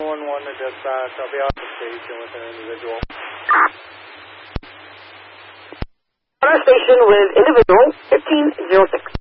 111 to dispatch. I'll be out the station with an individual. On our station with individual 1506.